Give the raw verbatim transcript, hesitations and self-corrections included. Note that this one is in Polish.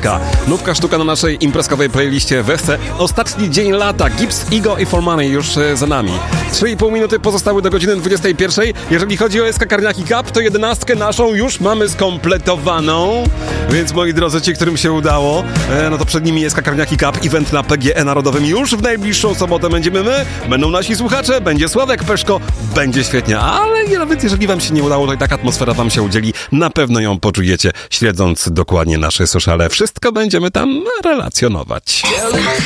Karniaka. Nówka sztuka na naszej imprezkowej playliście Wesce. Ostatni dzień lata. Gibbs, Ego i For Money już za nami. trzy i pół minuty pozostały do godziny dwudziestej pierwszej. Jeżeli chodzi o S K Karniaki Cup, to jedenastkę naszą już mamy skompletowaną. Więc moi drodzy, ci, którym się udało, no to przed nimi S K Karniaki Cup, event na P G E Narodowym. Już w najbliższą sobotę będziemy my, będą nasi słuchacze, będzie Sławek Peszko, będzie świetnie. Ale nawet jeżeli wam się nie udało, to i tak atmosfera wam się udzieli. Na pewno ją poczujecie, śledząc dokładnie nasze sociale. Wszystko będziemy tam relacjonować.